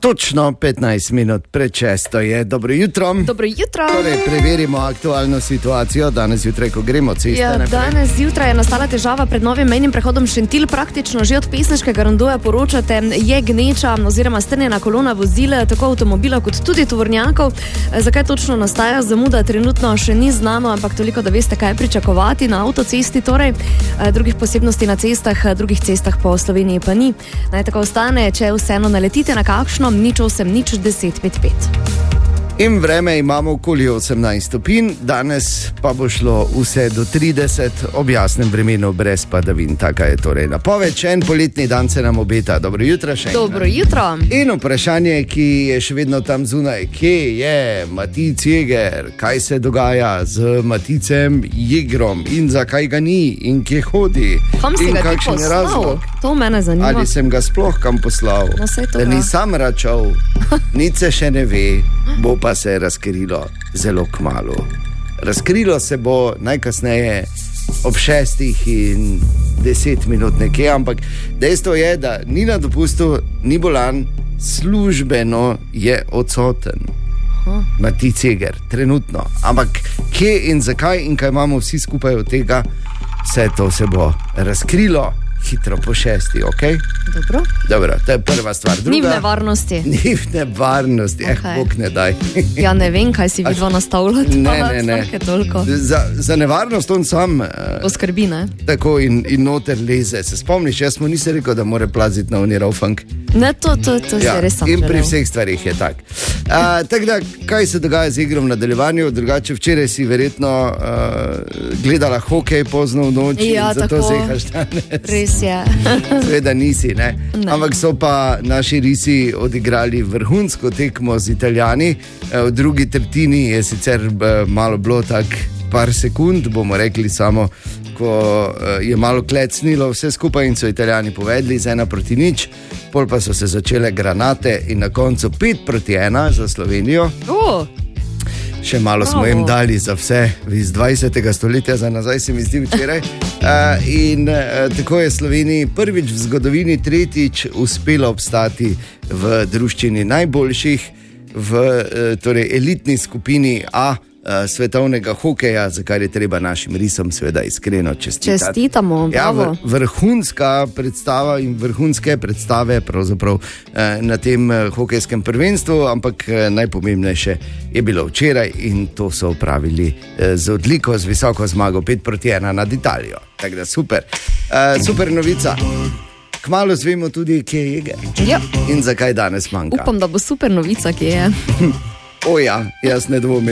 Točno 15 minut pred 6 je. Dobro jutro. Dobro jutro. Torej, preverimo aktualno situacijo danes jutraj, ko gremo ceste. Danes zjutraj je nastala težava pred novim mejnim prehodom Šentilj. Praktično že od Pesniškega rondoja poročate, je gneča oziroma strnjena kolona vozil, tako avtomobila kot tudi tovornjakov. Zakaj točno nastaja zamuda, trenutno še ni znano, ampak toliko, da veste, kaj pričakovati na avtocesti. Torej, drugih posebnosti na cestah, drugih cestah po Sloveniji pa ni. Naj tako ostane, če vseeno naletite na kakšno, nič 8, nič 10, 5, 5. In vreme imamo okoli 18 stopinj, danes pa bo šlo vse do 30, ob jasnem vremenu brez padavin. Taka je torej napoved. Še en poletni dan se nam obeta. Dobro jutro še enkrat. Dobro jutro. In vprašanje, ki je še vedno tam zunaj, kje je Matic Jeger, kaj se dogaja z Maticem Jegrom in zakaj ga ni in kje hodi. Kam si in ga ti poslal? To mene zanima. Ali sem ga sploh kam poslal? No, da ni sam račal, nič se še ne ve, bo pa se je razkrilo zelo kmalu. Razkrilo se bo najkasneje ob 6:10 nekje, ampak dejstvo je, da ni na dopustu, ni bolan, službeno je odsoten. Matic Jeger, trenutno. Ampak kje in zakaj in kaj imamo vsi skupaj od tega, vse to se bo razkrilo hitro po 6, ok? Dobro, to je prva stvar. Druga, ni v nevarnosti. Ni v nevarnosti, Okay. Bog ne daj. Ja, ne vem, kaj si vidva nastavljati. Ne. Za nevarnost on sam poskrbi, ne? Tako in noter leze. Se spomniš, jaz mu nisem rekel, da mora plaziti na uniraufang. Ne, to se res sam in želel. pri vseh stvarih je tak. Tako da, kaj se dogaja z igrom v nadaljevanju? Drugače, včeraj si verjetno gledala hokej pozno v noč ja, in zato tako. zehaš danes. Res je. Seveda nisi, ne? Ampak so pa naši risi odigrali vrhunsko tekmo z Italijani. V drugi tretjini je sicer malo bilo tak par sekund, bomo rekli samo, ko je malo klecnilo vse skupaj in so Italijani povedli z 1-0, pol pa so se začele granate in na koncu 5-1 za Slovenijo. Še malo smo jim dali za vse iz 20. stoletja za nazaj, se mi zdi včeraj. In tako je Sloveniji prvič v zgodovini, tretjič uspelo obstati v druščini najboljših, v torej elitni skupini A svetovnega hokeja, za kar je treba našim risom seveda iskreno čestitati. Čestitamo, bravo. Ja, vrhunska predstava in vrhunske predstave pravzaprav na tem hokejskem prvenstvu, ampak najpomembnejše je bilo včeraj in to so opravili z odliko, z visoko zmago 5-1 nad Italijo. Tako da super novica. Kmalu zvemo tudi, kje je Jeger. Ja. In zakaj danes manjka. Upam, da bo super novica, kje je. Jaz ne dvomim.